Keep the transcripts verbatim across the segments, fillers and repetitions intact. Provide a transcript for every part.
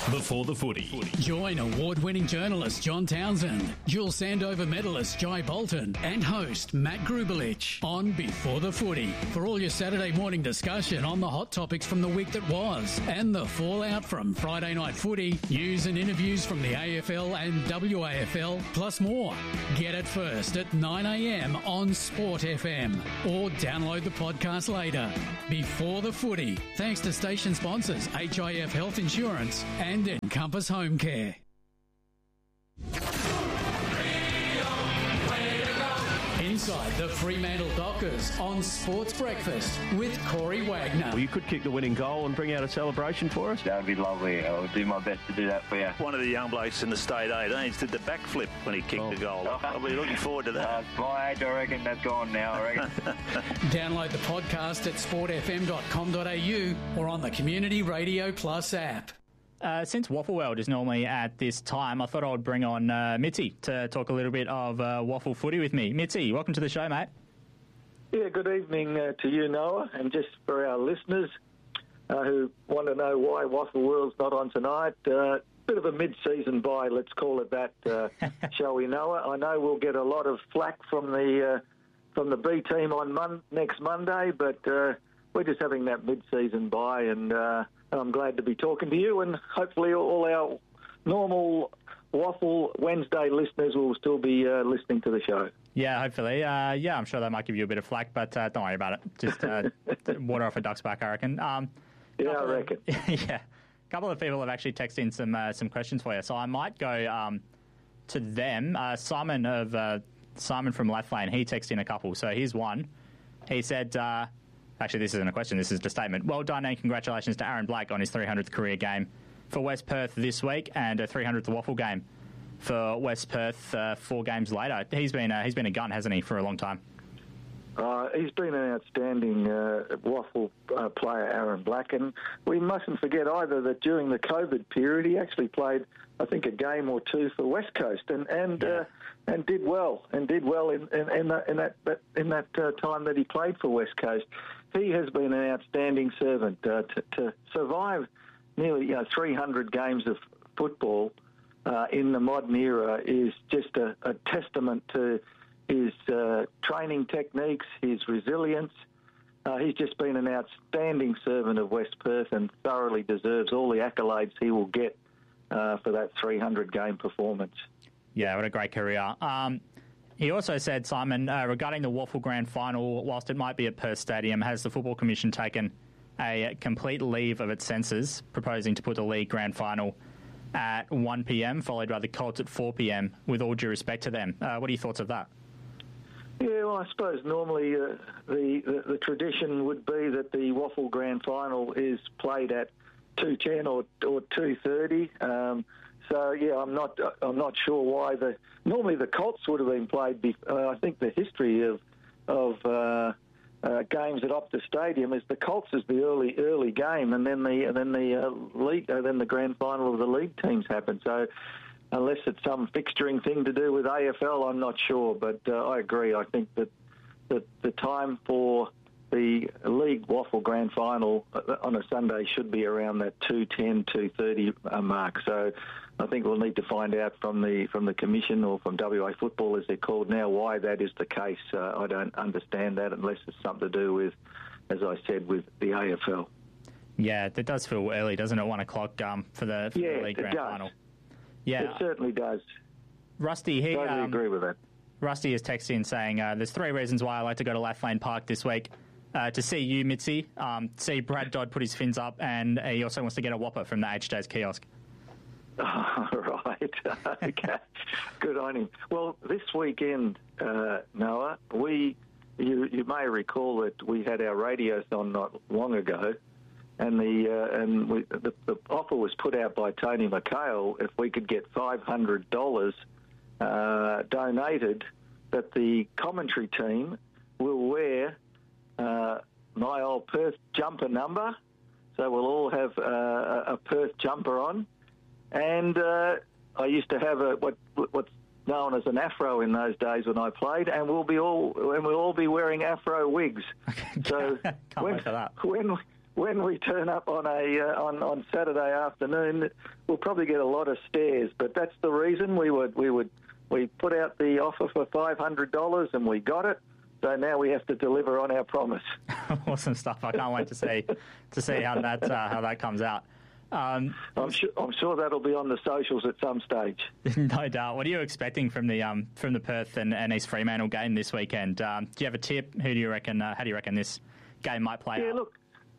Before the Footy. Join award-winning journalist John Townsend, dual Sandover medalist Jai Bolton, and host Matt Grubelich on Before the Footy for all your Saturday morning discussion on the hot topics from the week that was and the fallout from Friday night footy, news and interviews from the A F L and W A F L, plus more. Get it first at nine a m on Sport F M or download the podcast later. Before the Footy, thanks to station sponsors H I F Health Insurance and Encompass Home Care. Inside the Fremantle Dockers on Sports Breakfast with Corey Wagner. Well, you could kick the winning goal and bring out a celebration for us. That would be lovely. I'll do my best to do that for you. One of the young blokes in the state eighteens did the backflip when he kicked oh. the goal. I'll be looking forward to that. Uh, my age, I reckon that's gone now, I reckon. Download the podcast at sport f m dot com dot a u or on the Community Radio Plus app. Uh, since Waffle World is normally at this time, I thought I would bring on uh, Mitzi to talk a little bit of uh, Waffle Footy with me. Mitzi, welcome to the show, mate. Yeah, good evening uh, to you, Noah, and just for our listeners uh, who want to know why Waffle World's not on tonight, uh, bit of a mid-season bye, let's call it that, uh, shall we, Noah? I know we'll get a lot of flack from the uh, from the B team on mon- next Monday, but uh, we're just having that mid-season bye, and uh, I'm glad to be talking to you, and hopefully all our normal Waffle Wednesday listeners will still be uh, listening to the show. Yeah, hopefully. Uh, yeah, I'm sure that might give you a bit of flack, but uh, don't worry about it. Just uh, water off a duck's back, I reckon. Um, yeah, I reckon. Of, yeah, a couple of people have actually texted in some uh, some questions for you, so I might go um, to them. Uh, Simon of uh, Simon from Lathlane, he texted in a couple. So here's one. He said. Uh, Actually, this isn't a question, this is just a statement. Well done and congratulations to Aaron Blake on his three hundredth career game for West Perth this week and a three hundredth Waffle game for West Perth uh, four games later. He's been, uh, he's been a gun, hasn't he, for a long time? Uh, he's been an outstanding uh, Waffle uh, player, Aaron Black, and we mustn't forget either that during the COVID period he actually played, I think, a game or two for West Coast and and yeah. uh, and did well and did well in in, in that in that, that in that uh, time that he played for West Coast. He has been an outstanding servant uh, to, to survive nearly you know, three hundred games of football uh, in the modern era is just a, a testament to his uh, training techniques, his resilience. Uh, he's just been an outstanding servant of West Perth and thoroughly deserves all the accolades he will get uh, for that three hundred game performance. Yeah, what a great career. Um, he also said, Simon, uh, regarding the Waffle Grand Final, whilst it might be at Perth Stadium, has the Football Commission taken a complete leave of its senses, proposing to put the League Grand Final at one p m, followed by the Colts at four p m, with all due respect to them. Uh, what are your thoughts of that? Yeah, well, I suppose normally uh, the, the the tradition would be that the Waffle Grand Final is played at two ten or or two thirty. Um, so yeah, I'm not I'm not sure why the normally the Colts would have been played. Be, uh, I think the history of of uh, uh, games at Optus Stadium is the Colts is the early early game, and then the and then the uh, league uh, then the Grand Final of the league teams happen. So. Unless it's some fixturing thing to do with A F L, I'm not sure. But uh, I agree. I think that, that the time for the League Waffle Grand Final on a Sunday should be around that two ten, two thirty mark. So I think we'll need to find out from the from the Commission or from W A Football, as they're called now, why that is the case. Uh, I don't understand that unless it's something to do with, as I said, with the A F L. Yeah, that does feel early, doesn't it? One o'clock um, for the, for yeah, the League Grand does. Final. Yeah, it certainly does. Rusty, he totally um, agree with that. Rusty has texted in saying, uh, "There's three reasons why I like to go to Lathlane Park this week: uh, to see you, Mitzi, um, see Brad Dodd put his fins up, and he also wants to get a Whopper from the H J's kiosk." Oh, right, okay, good on him. Well, this weekend, uh, Noah, we you you may recall that we had our radiothon not long ago. And the uh, and we, the, the offer was put out by Tony McHale if we could get five hundred dollars uh, donated, that the commentary team will wear uh, my old Perth jumper number, so we'll all have uh, a Perth jumper on. And uh, I used to have a what what's known as an afro in those days when I played, and we'll be all and we'll all be wearing afro wigs. Can't So wait when, for that. when when we turn up on a uh, on on Saturday afternoon, we'll probably get a lot of stares. But that's the reason we would we would we put out the offer for five hundred dollars and we got it. So now we have to deliver on our promise. Awesome stuff! I can't wait to see to see how that uh, how that comes out. Um, I'm sure I'm sure that'll be on the socials at some stage. No doubt. What are you expecting from the um, from the Perth and, and East Fremantle game this weekend? Um, do you have a tip? Who do you reckon? Uh, how do you reckon this game might play Yeah, out? look,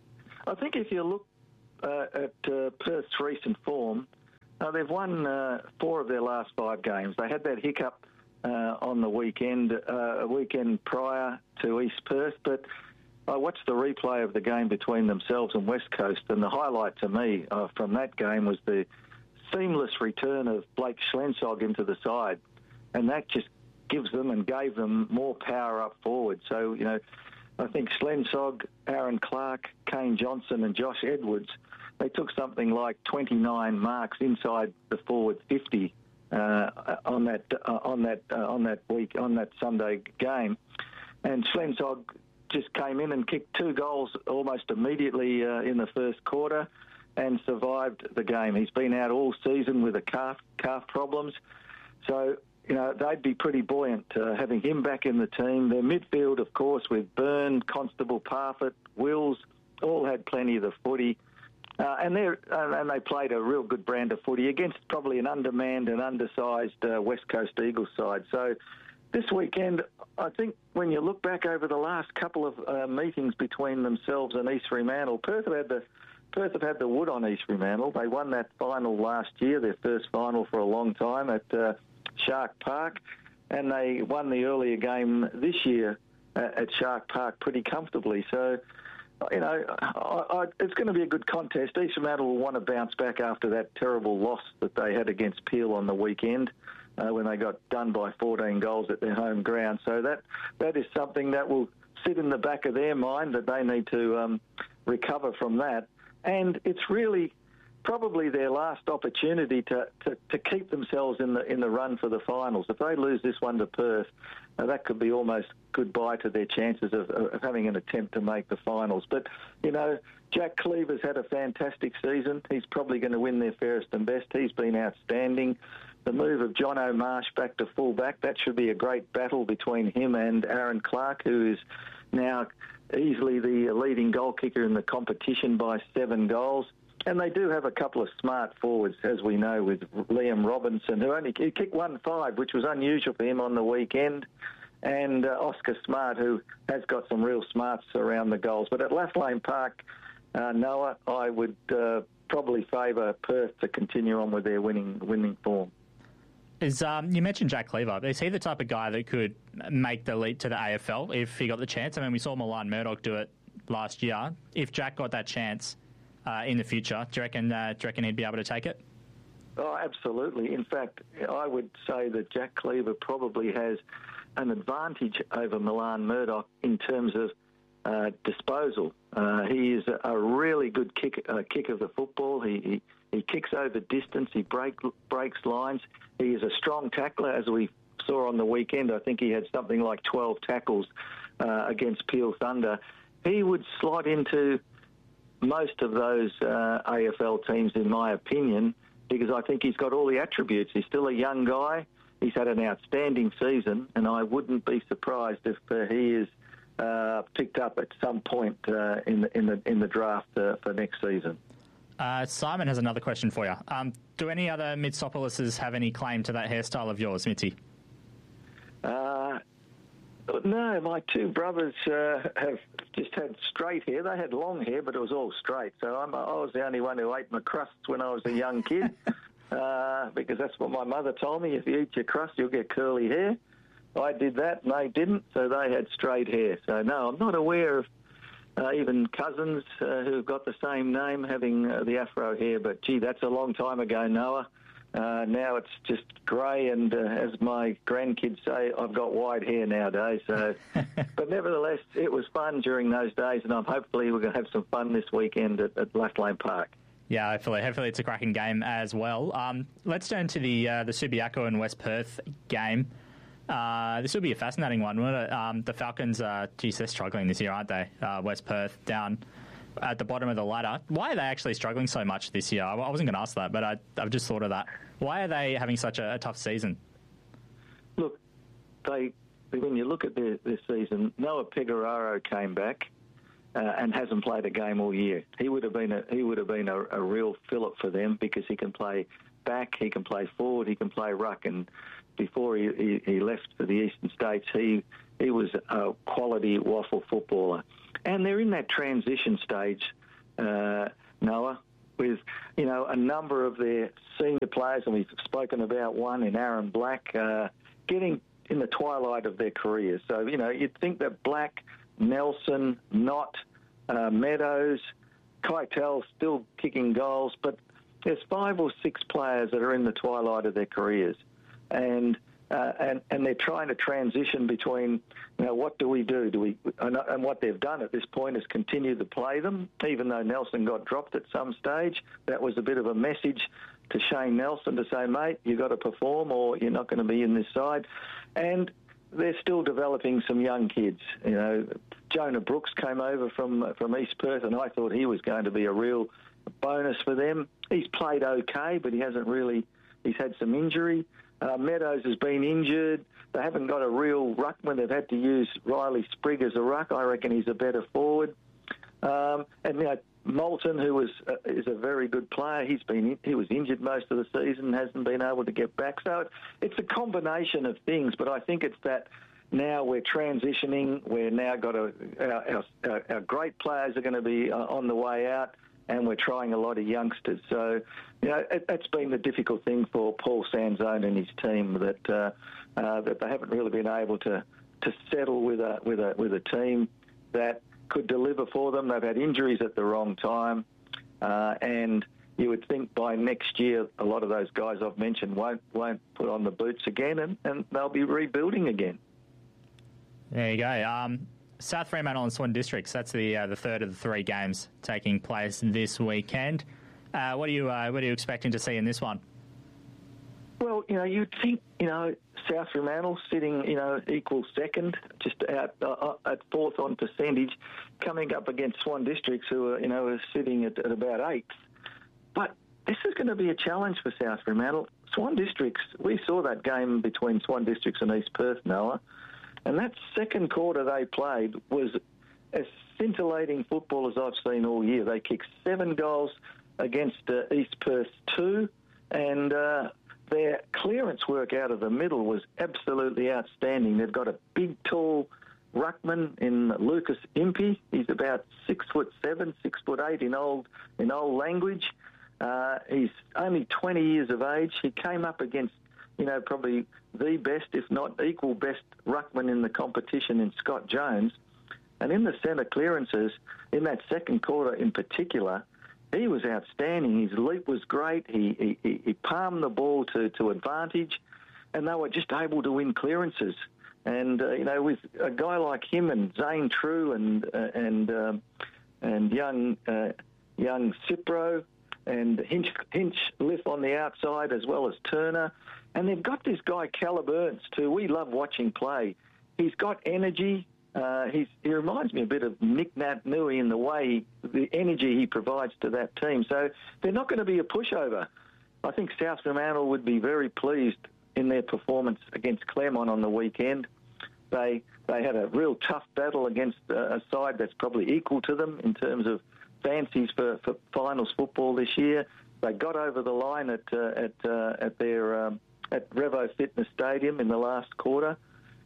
I think if you look uh, at uh, Perth's recent form, uh, they've won uh, four of their last five games. They had that hiccup uh, on the weekend, uh, a weekend prior to East Perth, but I watched the replay of the game between themselves and West Coast, and the highlight to me uh, from that game was the seamless return of Blake Schlensog into the side, and that just gives them and gave them more power up forward. So, you know, I think Schlensog, Aaron Clark, Kane Johnson and Josh Edwards, they took something like twenty-nine marks inside the forward fifty uh, on that uh, on that uh, on that week on that Sunday game, and Schlensog just came in and kicked two goals almost immediately uh, in the first quarter and survived the game. He's been out all season with a calf calf problems, so you know they'd be pretty buoyant uh, having him back in the team. Their midfield, of course, with Byrne, Constable, Parfitt, Wills, all had plenty of the footy. Uh, and, they're, uh, and they played a real good brand of footy against probably an undermanned and undersized uh, West Coast Eagles side. So this weekend, I think when you look back over the last couple of uh, meetings between themselves and East Fremantle, Perth have had the Perth have had the wood on East Fremantle. They won that final last year, their first final for a long time at uh, Shark Park, and they won the earlier game this year uh, at Shark Park pretty comfortably. So, you know, I, I, it's going to be a good contest. East Fremantle will want to bounce back after that terrible loss that they had against Peel on the weekend uh, when they got done by fourteen goals at their home ground. So that that is something that will sit in the back of their mind, that they need to um, recover from that. And it's really probably their last opportunity to, to, to keep themselves in the in the run for the finals. If they lose this one to Perth, uh, that could be almost goodbye to their chances of, of having an attempt to make the finals. But, you know, Jack Cleaver's had a fantastic season. He's probably going to win their fairest and best. He's been outstanding. The move of John O'Marsh back to fullback, that should be a great battle between him and Aaron Clark, who is now easily the leading goal kicker in the competition by seven goals. And they do have a couple of smart forwards, as we know, with Liam Robinson, who only he kicked one five, which was unusual for him on the weekend, and uh, Oscar Smart, who has got some real smarts around the goals. But at Lathlane Park, uh, Noah, I would uh, probably favour Perth to continue on with their winning winning form. Is um, you mentioned Jack Cleaver. Is he the type of guy that could make the leap to the A F L if he got the chance? I mean, we saw Milan Murdoch do it last year. If Jack got that chance uh, in the future, do you reckon? Uh, do you reckon he'd be able to take it? Oh, absolutely. In fact, I would say that Jack Cleaver probably has an advantage over Milan Murdoch in terms of uh, disposal. Uh, he is a, a really good kick, uh, kick of the football. He, he he kicks over distance. He break, breaks lines. He is a strong tackler, as we saw on the weekend. I think he had something like twelve tackles uh, against Peel Thunder. He would slot into most of those uh, A F L teams, in my opinion, because I think he's got all the attributes. He's still a young guy. He's had an outstanding season, and I wouldn't be surprised if uh, he is uh, picked up at some point uh, in the in the in the draft uh, for next season. Uh, Simon has another question for you. Um, do any other Mitsopouloses have any claim to that hairstyle of yours, Mitzi? Uh, no, my two brothers uh, have just had straight hair. They had long hair, but it was all straight. So I'm, I was the only one who ate my crusts when I was a young kid, uh, because that's what my mother told me. If you eat your crust, you'll get curly hair. I did that, and they didn't, so they had straight hair. So, no, I'm not aware of uh, even cousins uh, who've got the same name having uh, the afro hair. But, gee, that's a long time ago, Noah. Uh, now it's just grey, and uh, as my grandkids say, I've got white hair nowadays. So, but nevertheless, it was fun during those days, and I'm hopefully we're going to have some fun this weekend at, at Lathlane Park. Yeah, hopefully, hopefully it's a cracking game as well. Um, let's turn to the uh, the Subiaco and West Perth game. Uh, this will be a fascinating one, won't it? Um, the Falcons, uh, geez, they're struggling this year, aren't they? Uh, West Perth down at the bottom of the ladder. Why are they actually struggling so much this year? I wasn't going to ask that, but I, I've just thought of that. Why are they having such a, a tough season? Look, they when you look at their, their season, Noah Pecoraro came back uh, and hasn't played a game all year. He would have been a, he would have been a, a real fillip for them because he can play back, he can play forward, he can play ruck, and before he, he, he left for the Eastern States, he he was a quality waffle footballer. And they're in that transition stage, uh, Noah, with, you know, a number of their senior players, and we've spoken about one in Aaron Black, uh, getting in the twilight of their careers. So, you know, you'd think that Black, Nelson, Knott, uh, Meadows, Keitel still kicking goals, but there's five or six players that are in the twilight of their careers. And uh, and and they're trying to transition between, you know, what do we do? Do we and, and what they've done at this point is continue to play them, even though Nelson got dropped at some stage. That was a bit of a message to Shane Nelson to say, mate, you've got to perform or you're not going to be in this side. And they're still developing some young kids. You know, Jonah Brooks came over from from East Perth, and I thought he was going to be a real bonus for them. He's played okay, but he hasn't really. He's had some injury. Uh, Meadows has been injured. They haven't got a real ruckman. They've had to use Riley Sprigg as a ruck. I reckon he's a better forward. Um, and you know, Moulton, who was uh, is a very good player, he's been he was injured most of the season, hasn't been able to get back. So it's a combination of things. But I think it's that now we're transitioning. We're now got a our, our, our great players are going to be uh, on the way out. And we're trying a lot of youngsters. So, you know, it, that's been the difficult thing for Paul Sanzone and his team, that uh, uh, that they haven't really been able to, to settle with a with a with a team that could deliver for them. They've had injuries at the wrong time, uh, and you would think by next year a lot of those guys I've mentioned won't won't put on the boots again, and, and they'll be rebuilding again. There you go. Um, South Fremantle and Swan Districts, that's the uh, the third of the three games taking place this weekend. Uh, what are you uh, what are you expecting to see in this one? Well, you know, you'd think, you know, South Fremantle sitting, you know, equal second, just out uh, at fourth on percentage, coming up against Swan Districts, who are, you know, are sitting at, at about eighth. But this is going to be a challenge for South Fremantle. Swan Districts, we saw that game between Swan Districts and East Perth, Noah. And that second quarter they played was as scintillating football as I've seen all year. They kicked seven goals against uh, East Perth two, and uh, their clearance work out of the middle was absolutely outstanding. They've got a big, tall ruckman in Lucas Impey. He's about six foot seven, six foot eight in old in old language. Uh, he's only twenty years of age. He came up against, you know, probably the best, if not equal best, ruckman in the competition in Scott Jones. And in the centre clearances, in that second quarter in particular, he was outstanding. His leap was great. He he, he palmed the ball to, to advantage, and they were just able to win clearances. And, uh, you know, with a guy like him and Zane True and uh, and um, and young uh, young Cipro and Hinch, Hinch Liff on the outside, as well as Turner. And they've got this guy, Caleb Ernst, who we love watching play. He's got energy. Uh, he's, he reminds me a bit of Nick Nat Nui in the way, the energy he provides to that team. So they're not going to be a pushover. I think South Fremantle would be very pleased in their performance against Claremont on the weekend. They they had a real tough battle against a side that's probably equal to them in terms of fancies for, for finals football this year. They got over the line at uh, at uh, at their um, at Revo Fitness Stadium in the last quarter,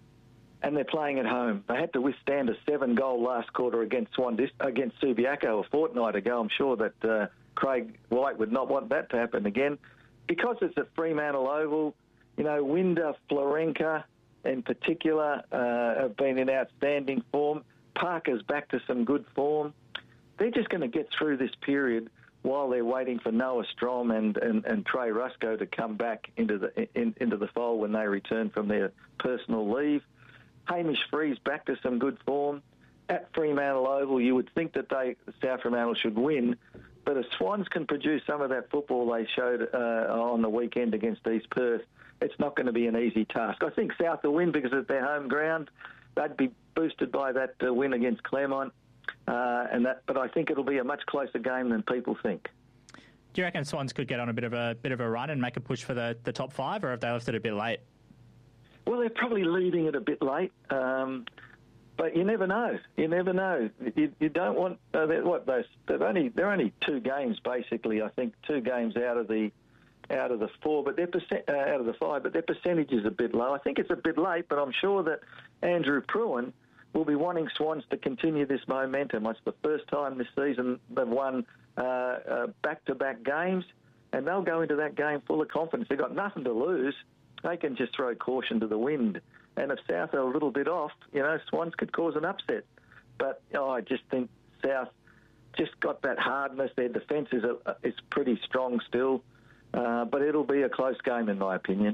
and they're playing at home. They had to withstand a seven-goal last quarter against Swan against Subiaco a fortnight ago. I'm sure that uh, Craig White would not want that to happen again. Because it's at Fremantle Oval, you know, Winder, Florenka in particular uh, have been in outstanding form. Parker's back to some good form. They're just going to get through this period while they're waiting for Noah Strom and, and, and Trey Rusco to come back into the in, into the fold when they return from their personal leave. Hamish Free's back to some good form. At Fremantle Oval, you would think that they South Fremantle should win, but if Swans can produce some of that football they showed uh, on the weekend against East Perth, it's not going to be an easy task. I think South will win because it's their home ground. They'd be boosted by that uh, win against Claremont. uh, and that. But I think it'll be a much closer game than people think. Do you reckon Swans could get on a bit of a bit of a run and make a push for the, the top five, or have they left it a bit late? Well, they're probably leaving it a bit late, um, but you never know. You never know. You, you don't want uh, what those. They've only they're only two games basically. I think two games out of the out of the four, but their percent uh, out of the five, but their percentage is a bit low. I think it's a bit late, but I'm sure that Andrew Pruin will be wanting Swans to continue this momentum. It's the first time this season they've won uh, uh, back-to-back games, and they'll go into that game full of confidence. They've got nothing to lose. They can just throw caution to the wind. And if South are a little bit off, you know, Swans could cause an upset. But oh, I just think South just got that hardness. Their defence is, a, is pretty strong still. Uh, but it'll be a close game, in my opinion.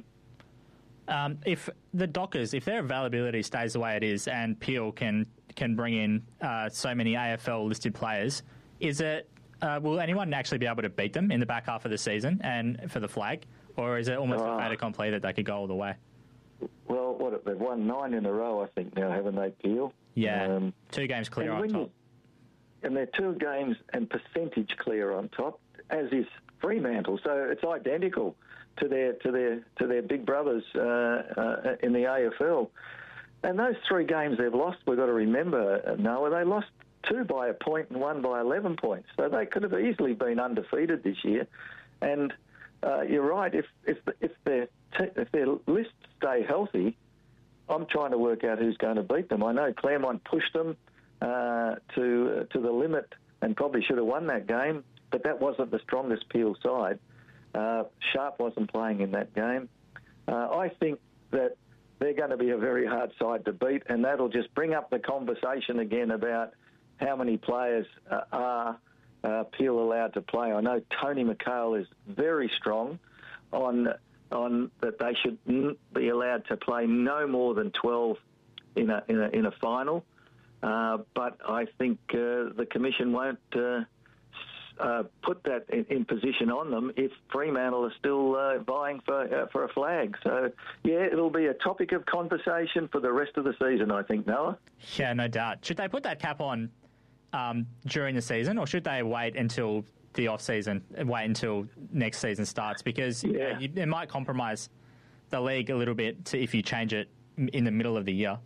Um, if the Dockers, if their availability stays the way it is and Peel can can bring in uh, so many A F L-listed players, is it uh, will anyone actually be able to beat them in the back half of the season and for the flag? Or is it almost oh. a fait accompli that they could go all the way? Well, what they've won nine in a row, I think, now, haven't they, Peel? Yeah, um, two games clear on top. You, and they're two games and percentage clear on top, as is Fremantle. So it's identical to their to their to their big brothers uh, uh, in the A F L. And those three games they've lost, we've got to remember, Noah, they lost two by a point and one by eleven points. So they could have easily been undefeated this year. And uh, you're right, if if if their t- if their lists stay healthy, I'm trying to work out who's going to beat them. I know Claremont pushed them uh, to uh, to the limit and probably should have won that game, but that wasn't the strongest Peel side. Uh, Sharp wasn't playing in that game. Uh, I think that they're going to be a very hard side to beat, and that'll just bring up the conversation again about how many players uh, are uh, Peel allowed to play. I know Tony McHale is very strong on on that they should be allowed to play no more than twelve in a in a, in a final, uh, but I think uh, the Commission won't uh, uh, put that in, in position on them if Fremantle are still uh, vying for uh, for a flag. So yeah, it'll be a topic of conversation for the rest of the season, I think, Noah. Yeah, no doubt. Should they put that cap on um, during the season, or should they wait until the off season and wait until next season starts? Because yeah. you know, you, it might compromise the league a little bit to, if you change it in the middle of the year.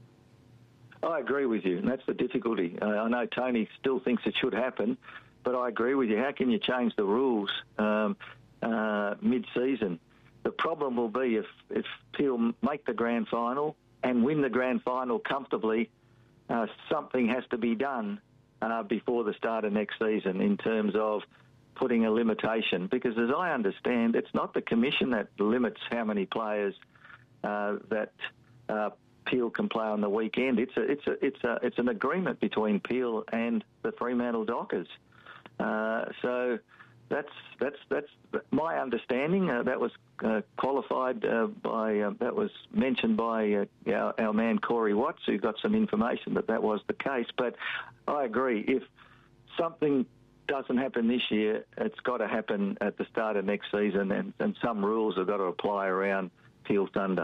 I agree with you, and that's the difficulty. Uh, I know Tony still thinks it should happen, but I agree with you. How can you change the rules um, uh, mid-season? The problem will be if, if Peel make the grand final and win the grand final comfortably, uh, something has to be done uh, before the start of next season in terms of putting a limitation. Because as I understand, it's not the Commission that limits how many players uh, that uh, Peel can play on the weekend. It's a, it's a, it's a, it's an agreement between Peel and the Fremantle Dockers. Uh, so that's that's that's my understanding. Uh, that was uh, qualified uh, by uh, that was mentioned by uh, our, our man Corey Watts, who got some information that that was the case. But I agree. If something doesn't happen this year, it's got to happen at the start of next season, and, and some rules have got to apply around Peel Thunder.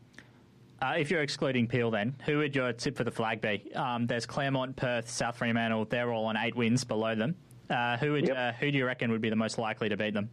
Uh, if you're excluding Peel, then who would your tip for the flag be? Um, there's Claremont, Perth, South Fremantle. They're all on eight wins below them. Uh, who would yep. uh, who do you reckon would be the most likely to beat them?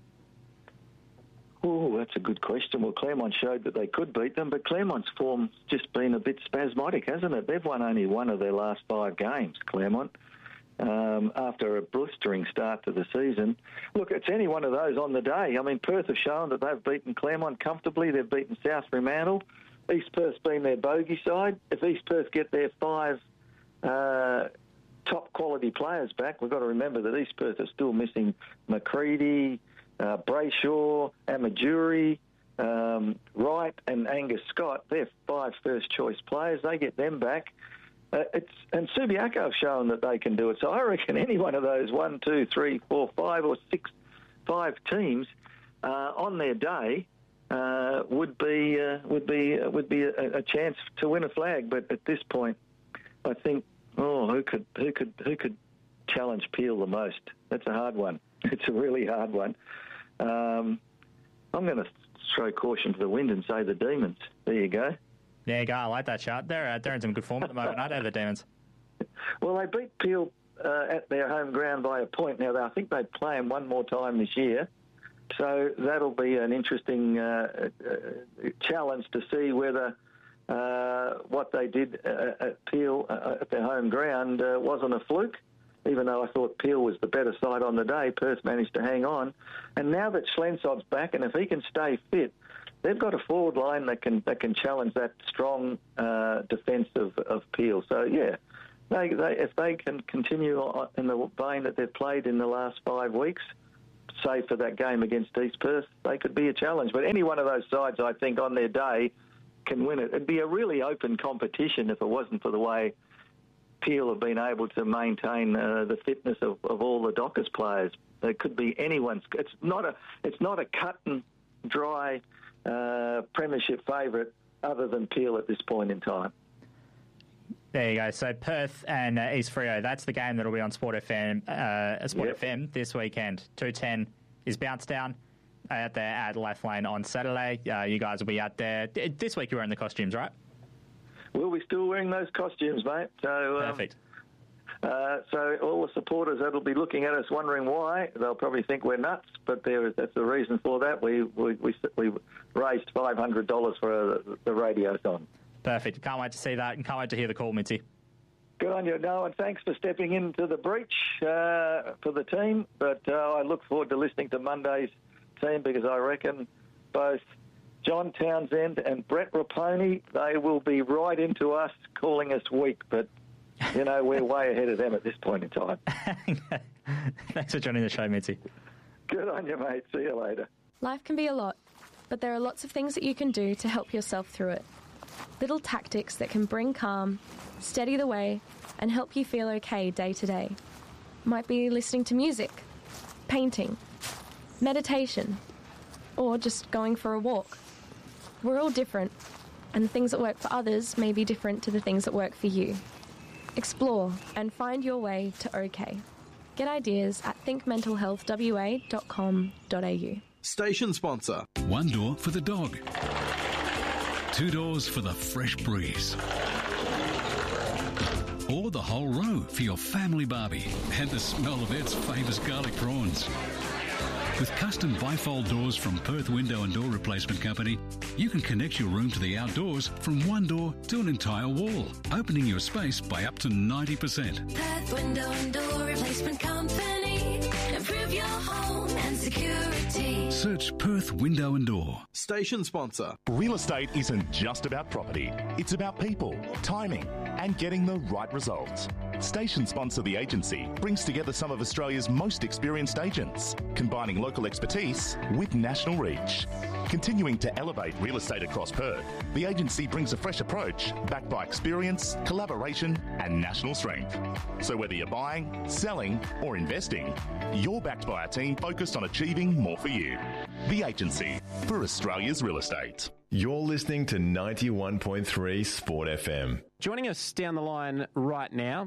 Oh, that's a good question. Well, Claremont showed that they could beat them, but Claremont's form's just been a bit spasmodic, hasn't it? They've won only one of their last five games, Claremont, um, after a blistering start to the season. Look, it's any one of those on the day. I mean, Perth have shown that they've beaten Claremont comfortably. They've beaten South Fremantle. East Perth's been their bogey side. If East Perth get their five uh, top quality players back, we've got to remember that East Perth are still missing McCready, uh, Brayshaw, Amajuri, um, Wright and Angus Scott. They're five first choice players. They get them back. Uh, it's and Subiaco have shown that they can do it. So I reckon any one of those one, two, three, four, five or six, five teams uh, on their day Uh, would be uh, would be uh, would be a, a chance to win a flag, but at this point, I think oh who could who could who could challenge Peel the most? That's a hard one. It's a really hard one. Um, I'm going to throw caution to the wind and say the Demons. There you go. There you go. I like that shot. They're uh, they're in some good form at the moment, aren't they, the Demons? Well, they beat Peel uh, at their home ground by a point. Now, I think they play them one more time this year. So that'll be an interesting uh, uh, challenge to see whether uh, what they did uh, at Peel uh, at their home ground uh, wasn't a fluke. Even though I thought Peel was the better side on the day, Perth managed to hang on. And now that Schlensov's back, and if he can stay fit, they've got a forward line that can that can challenge that strong uh, defence of, of Peel. So, yeah, they, they, if they can continue in the vein that they've played in the last five weeks, save for that game against East Perth, they could be a challenge. But any one of those sides, I think, on their day can win it. It'd be a really open competition if it wasn't for the way Peel have been able to maintain uh, the fitness of, of all the Dockers players. It could be anyone's. It's not a. It's not a cut and dry uh, premiership favourite other than Peel at this point in time. There you go. So Perth and uh, East Freo. That's the game that'll be on Sport F M. Uh, Sport yep. F M this weekend. two ten is bounce down out there at Lathlane on Saturday. Uh, you guys will be out there this week. You're wearing the costumes, right? We'll be still wearing those costumes, mate. So, um, Perfect. Uh, so all the supporters that'll be looking at us wondering why, they'll probably think we're nuts, but there is, that's the reason for that. We we we, we raised five hundred dollars for uh, the radio song. Perfect. Can't wait to see that and can't wait to hear the call, Mitzi. Good on you, no, and thanks for stepping into the breach uh, for the team. But uh, I look forward to listening to Monday's team because I reckon both John Townsend and Brett Raponi, they will be right into us calling us weak, but, you know, we're way ahead of them at this point in time. Thanks for joining the show, Mitzi. Good on you, mate. See you later. Life can be a lot, but there are lots of things that you can do to help yourself through it. Little tactics that can bring calm, steady the way, and help you feel okay day to day. Might be listening to music, painting, meditation, or just going for a walk. We're all different, and the things that work for others may be different to the things that work for you. Explore and find your way to OK. Get ideas at think mental health w a dot com dot a u. Station sponsor. One door for the dog. Two doors for the fresh breeze. Or the whole row for your family barbie and the smell of Ed's famous garlic prawns. With custom bifold doors from Perth Window and Door Replacement Company, you can connect your room to the outdoors from one door to an entire wall, opening your space by up to ninety percent. Perth Window and Door Replacement Company. Improve your home and security. Search Perth Window and Door. Station sponsor. Real estate isn't just about property. It's about people, timing, and getting the right results. Station sponsor The Agency brings together some of Australia's most experienced agents, combining local expertise with national reach. Continuing to elevate real estate across Perth, The Agency brings a fresh approach backed by experience, collaboration, and national strength. So whether you're buying, selling, or investing, you're backed by a team focused on achieving more for you. The Agency for Australia's real estate. You're listening to ninety-one point three Sport F M. Joining us down the line right now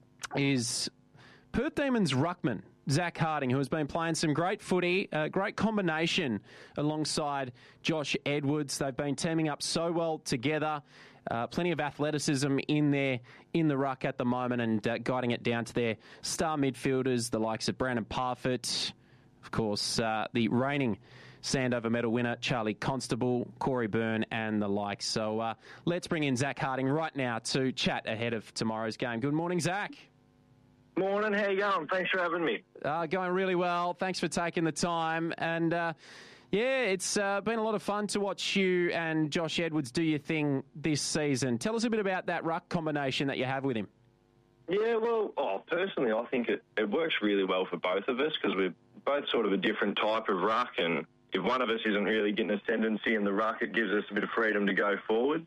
is Perth Demons ruckman Zach Harding, who has been playing some great footy, a great combination alongside Josh Edwards. They've been teaming up so well together. Uh, plenty of athleticism in there in the ruck at the moment, and uh, guiding it down to their star midfielders, the likes of Brandon Parfitt, of course, uh, the reigning Sandover medal winner, Charlie Constable, Corey Byrne, and the like. So uh, let's bring in Zach Harding right now to chat ahead of tomorrow's game. Good morning, Zach. Morning, how you going? Thanks for having me. Uh, going really well. Thanks for taking the time. And, uh, yeah, it's uh, been a lot of fun to watch you and Josh Edwards do your thing this season. Tell us a bit about that ruck combination that you have with him. Yeah, well, oh, personally, I think it, it works really well for both of us because we're both sort of a different type of ruck, and if one of us isn't really getting ascendancy in the ruck, it gives us a bit of freedom to go forward.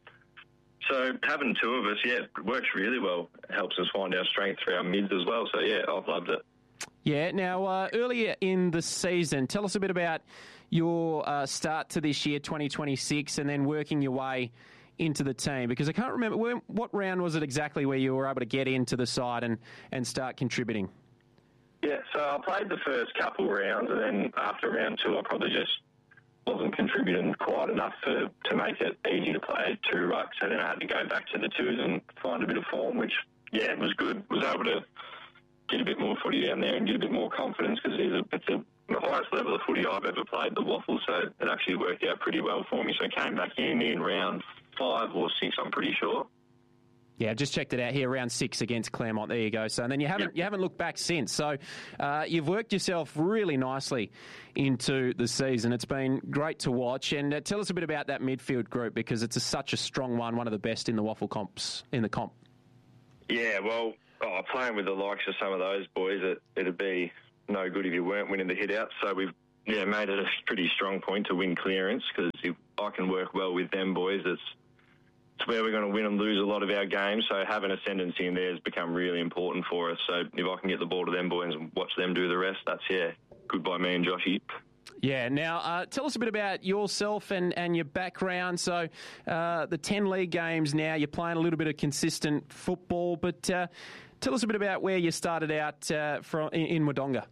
So having two of us, yeah, it works really well. It helps us find our strength through our mids as well. So, yeah, I've loved it. Yeah, now, uh, earlier in the season, tell us a bit about your uh, start to this year, twenty twenty-six, and then working your way into the team. Because I can't remember, when, what round was it exactly where you were able to get into the side and, and start contributing? Yeah, so I played the first couple rounds, and then after round two, I probably just wasn't contributing quite enough to, to make it easy to play two rucks, and then I had to go back to the twos and find a bit of form, which, yeah, was good. Was able to get a bit more footy down there and get a bit more confidence because it's, a, it's a, the highest level of footy I've ever played, the waffle, so it actually worked out pretty well for me. So I came back in in round five or six, I'm pretty sure. Yeah, I've just checked it out here, round six against Claremont. There you go. So, and then you haven't yep. you haven't looked back since. So, uh, you've worked yourself really nicely into the season. It's been great to watch. And uh, tell us a bit about that midfield group because it's a, such a strong one, one of the best in the waffle comps in the comp. Yeah, well, oh, playing with the likes of some of those boys, it, it'd be no good if you weren't winning the hit out. So we've yeah made it a pretty strong point to win clearance because if I can work well with them boys, it's It's where we're going to win and lose a lot of our games, so having ascendancy in there has become really important for us. So if I can get the ball to them boys and watch them do the rest, that's, yeah, good by me and Joshy. Yeah, now uh, tell us a bit about yourself and, and your background. So uh, the ten league games now, you're playing a little bit of consistent football, but uh, tell us a bit about where you started out uh, from in, in Wodonga.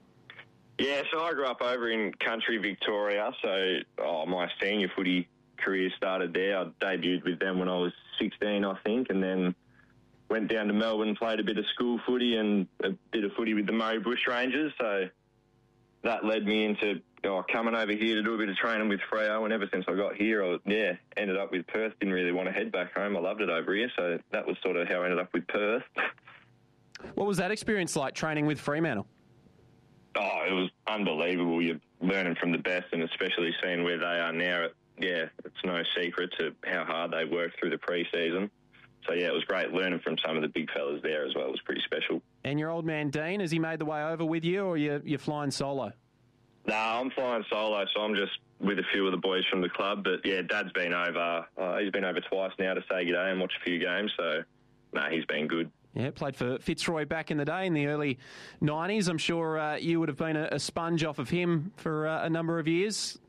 Yeah, so I grew up over in country Victoria, so oh, my senior footy career started there. I debuted with them when I was sixteen, I think, and then went down to Melbourne, played a bit of school footy and a bit of footy with the Murray Bush Rangers. So that led me into oh, coming over here to do a bit of training with Freo. And ever since I got here, I yeah ended up with Perth. Didn't really want to head back home. I loved it over here, so that was sort of how I ended up with Perth. What was that experience like, training with Fremantle? Oh, it was unbelievable. You're learning from the best, and especially seeing where they are now. It, yeah, it's no secret to how hard they worked through the pre-season. So, yeah, it was great learning from some of the big fellas there as well. It was pretty special. And your old man, Dean, has he made the way over with you, or you're, you're flying solo? No, nah, I'm flying solo, so I'm just with a few of the boys from the club. But, yeah, Dad's been over. Uh, he's been over twice now to say g'day and watch a few games. So, no, nah, he's been good. Yeah, played for Fitzroy back in the day in the early nineties. I'm sure uh, you would have been a, a sponge off of him for uh, a number of years.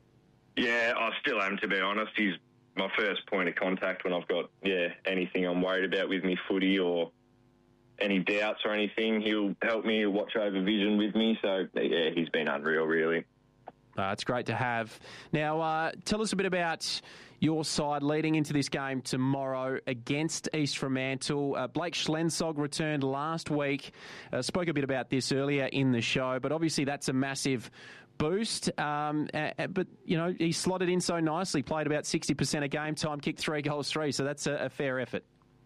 Yeah, I still am, to be honest. He's my first point of contact when I've got, yeah, anything I'm worried about with me footy or any doubts or anything. He'll help me, he'll watch over vision with me. So, yeah, he's been unreal, really. Uh, it's great to have. Now, uh, tell us a bit about your side leading into this game tomorrow against East Fremantle. Uh, Blake Schlensog returned last week. Uh, spoke a bit about this earlier in the show, but obviously that's a massive boost. Um, uh, but, you know, he slotted in so nicely, played about sixty percent of game time, kicked three goals, three, so that's a, a fair effort.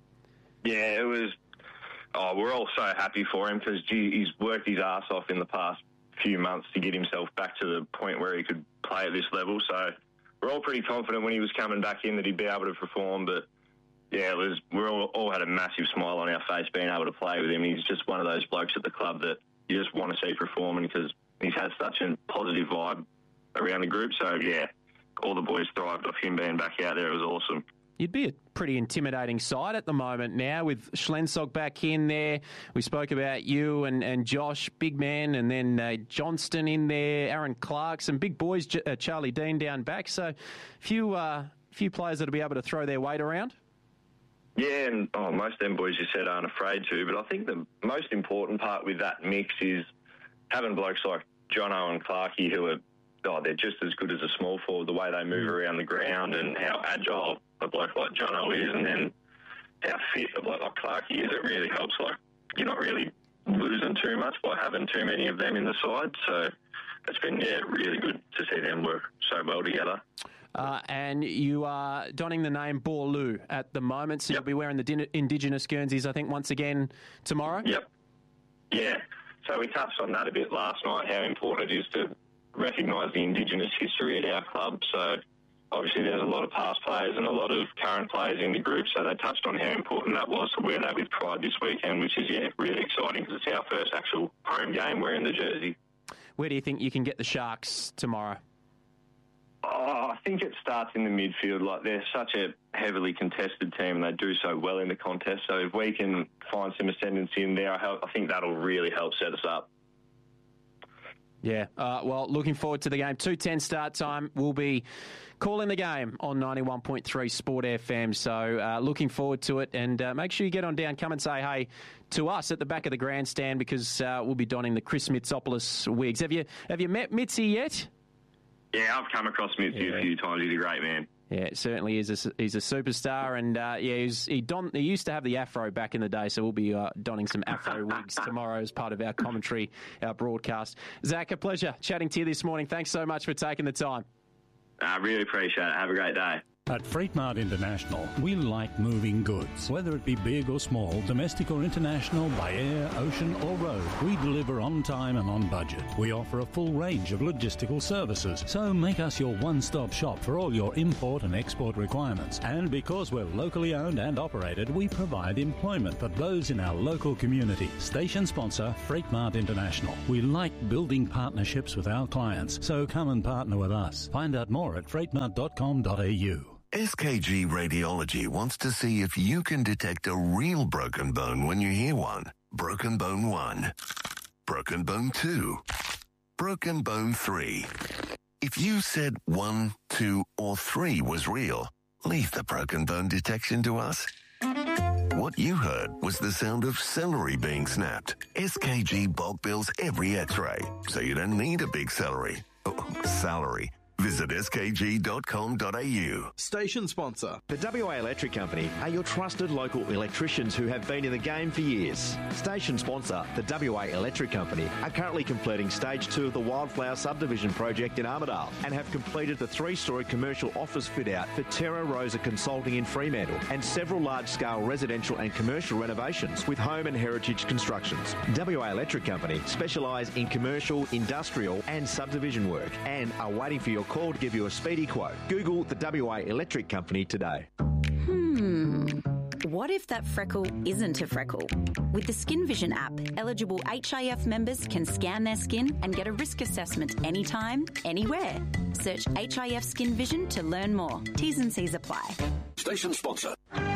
Yeah, it was... Oh, we're all so happy for him because he's worked his ass off in the past few months to get himself back to the point where he could play at this level. So we're all pretty confident when he was coming back in that he'd be able to perform. But, yeah, it was we all, all had a massive smile on our face being able to play with him. He's just one of those blokes at the club that you just want to see performing because he's had such a positive vibe around the group. So, yeah, all the boys thrived off him being back out there. It was awesome. You'd be a pretty intimidating side at the moment now with Schlensog back in there. We spoke about you and, and Josh, big man, and then uh, Johnston in there, Aaron Clark, some big boys, J- uh, Charlie Dean down back. So few uh, few players that'll be able to throw their weight around. Yeah, and oh, most of them boys you said aren't afraid to, but I think the most important part with that mix is having blokes like Jono and Clarkey who are, oh, they're just as good as a small forward, the way they move around the ground and how agile a bloke like Jono is, and then how fit a bloke like Clarkey is. It really helps. Like, you're not really losing too much by having too many of them in the side. So it's been, yeah, really good to see them work so well together. Uh, and you are donning the name Borloo at the moment, so yep. You'll be wearing the din- Indigenous Guernseys, I think, once again tomorrow? Yep. Yeah. So we touched on that a bit last night, how important it is to recognise the Indigenous history at our club. So obviously there's a lot of past players and a lot of current players in the group, so they touched on how important that was to wear that with pride this weekend, which is, yeah, really exciting because it's our first actual home game wearing the jersey. Where do you think you can get the Sharks tomorrow? Oh, I think it starts in the midfield. Like, they're such a heavily contested team and they do so well in the contest. So if we can find some ascendancy in there, I think that'll really help set us up. Yeah, uh, well, looking forward to the game. two ten start time. We'll be calling the game on ninety-one point three Sport F M. So uh, looking forward to it. And uh, make sure you get on down. Come and say hey to us at the back of the grandstand because uh, we'll be donning the Chris Mitsopoulos wigs. Have you have you met Mitzi yet? Yeah, I've come across Mitzi yeah. a few times. He's a great man. Yeah, it certainly is. A, he's a superstar, and uh, yeah, he's, he don, he used to have the afro back in the day, so we'll be uh, donning some afro wigs tomorrow as part of our commentary, our broadcast. Zach, a pleasure chatting to you this morning. Thanks so much for taking the time. I really appreciate it. Have a great day. At Freight Mart International, we like moving goods. Whether it be big or small, domestic or international, by air, ocean or road, we deliver on time and on budget. We offer a full range of logistical services, so make us your one-stop shop for all your import and export requirements. And because we're locally owned and operated, we provide employment for those in our local community. Station sponsor, Freight Mart International. We like building partnerships with our clients, so come and partner with us. Find out more at freight mart dot com dot a u. S K G Radiology wants to see if you can detect a real broken bone when you hear one. Broken bone one. Broken bone two. Broken bone three. If you said one, two, or three was real, leave the broken bone detection to us. What you heard was the sound of celery being snapped. S K G bulk bills every x-ray, so you don't need a big celery. Oh, salary. Visit s k g dot com dot a u. Station sponsor. The W A Electric Company are your trusted local electricians who have been in the game for years. Station sponsor, the W A Electric Company, are currently completing stage two of the Wildflower subdivision project in Armidale and have completed the three-storey commercial office fit-out for Terra Rosa Consulting in Fremantle and several large-scale residential and commercial renovations with home and heritage constructions. W A Electric Company specialise in commercial, industrial and subdivision work and are waiting for your call to give you a speedy quote. Google the W A Electric Company today. Hmm. What if that freckle isn't a freckle? With the Skin Vision app, eligible H I F members can scan their skin and get a risk assessment anytime, anywhere. Search H I F Skin Vision to learn more. T's and C's apply. Station sponsor.